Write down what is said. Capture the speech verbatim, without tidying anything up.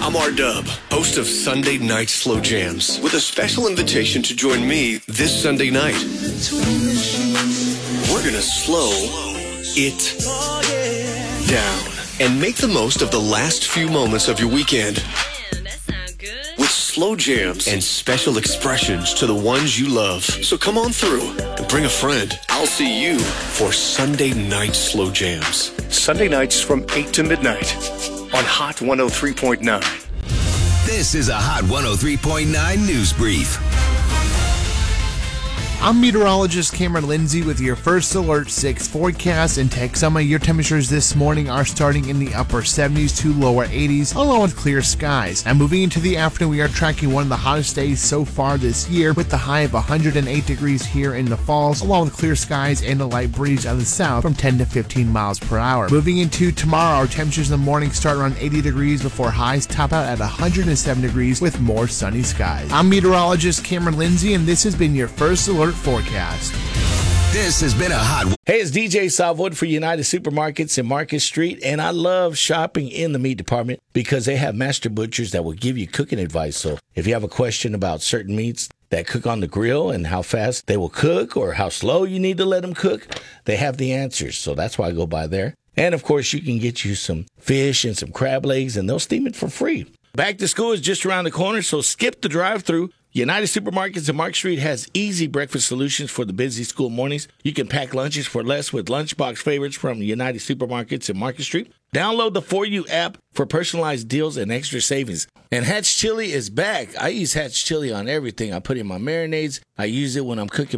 I'm R-Dub, host of Sunday Night Slow Jams, with a special invitation to join me this Sunday night. We're gonna slow it down and make the most of the last few moments of your weekend. Man, that sounds good. With slow jams and special expressions to the ones you love. So come on through and bring a friend. I'll see you for Sunday Night Slow Jams. Sunday nights from eight to midnight on Hot one oh three point nine. This is a Hot one oh three point nine News Brief. I'm meteorologist Cameron Lindsay with your first Alert six forecast. In Texoma, your temperatures this morning are starting in the upper seventies to lower eighties, along with clear skies. And moving into the afternoon, we are tracking one of the hottest days so far this year, with the high of one hundred eight degrees here in the Falls, along with clear skies and a light breeze out of the south from ten to fifteen miles per hour. Moving into tomorrow, our temperatures in the morning start around eighty degrees before highs top out at one hundred seven degrees with more sunny skies. I'm meteorologist Cameron Lindsay, and this has been your first Alert forecast. This has been a Hot. Hey, it's D J Salvood for United Supermarkets in Market Street, and I love shopping in the meat department because they have master butchers that will give you cooking advice. So if you have a question about certain meats that cook on the grill and how fast they will cook or how slow you need to let them cook, they have the answers. So that's why I go by there. And, of course, you can get you some fish and some crab legs, and they'll steam it for free. Back to school is just around the corner, so skip the drive-thru. United Supermarkets in Mark Street has easy breakfast solutions for the busy school mornings. You can pack lunches for less with lunchbox favorites from United Supermarkets in Market Street. Download the For You app for personalized deals and extra savings. And Hatch Chili is back. I use Hatch Chili on everything. I put in my marinades. I use it when I'm cooking